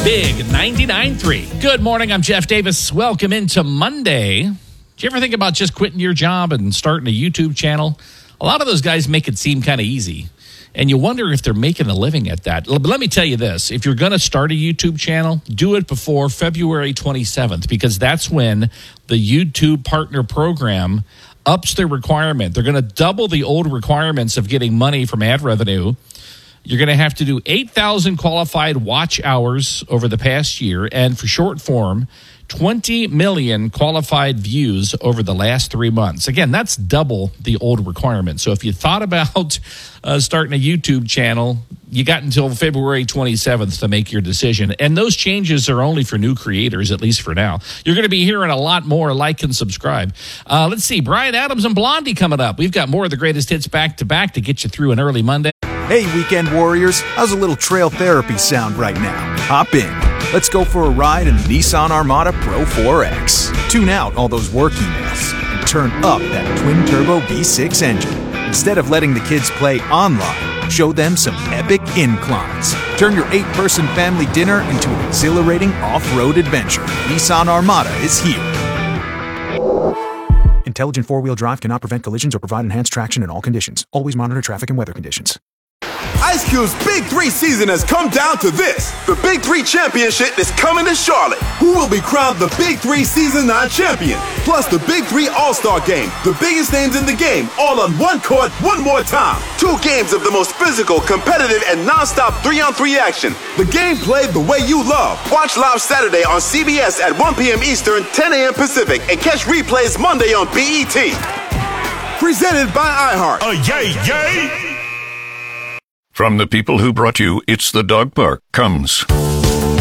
Big 99.3. Good morning, I'm Jeff Davis. Welcome into Monday. Did you ever think about just quitting your job and starting a YouTube channel? A lot of those guys make it seem kind of easy, and you wonder if they're making a living at that. But let me tell you this. If you're going to start a YouTube channel, do it before February 27th, because that's when the YouTube Partner Program ups their requirement. They're going to double the old requirements of getting money from ad revenue. You're going to have to do 8,000 qualified watch hours over the past year, and for short form, 20 million qualified views over the last 3 months. Again, that's double the old requirement. So if you thought about starting a YouTube channel, you got until February 27th to make your decision. And those changes are only for new creators, at least for now. You're going to be hearing a lot more. Like and subscribe. Let's see. Bryan Adams and Blondie coming up. We've got more of the greatest hits back-to-back to get you through an early Monday. Hey, weekend warriors, how's a little trail therapy sound right now? Hop in. Let's go for a ride in the Nissan Armada Pro 4X. Tune out all those work emails and turn up that twin-turbo V6 engine. Instead of letting the kids play online, show them some epic inclines. Turn your 8-person family dinner into an exhilarating off-road adventure. Nissan Armada is here. Intelligent four-wheel drive cannot prevent collisions or provide enhanced traction in all conditions. Always monitor traffic and weather conditions. Ice Cube's Big 3 season has come down to this. The Big 3 Championship is coming to Charlotte. Who will be crowned the Big 3 Season 9 champion? Plus the Big 3 All-Star Game. The biggest names in the game, all on one court, one more time. 2 games of the most physical, competitive, and non-stop 3-on-3 action. The game played the way you love. Watch live Saturday on CBS at 1 p.m. Eastern, 10 a.m. Pacific, and catch replays Monday on BET. Presented by iHeart. Yay! From the people who brought you It's the Dog Park comes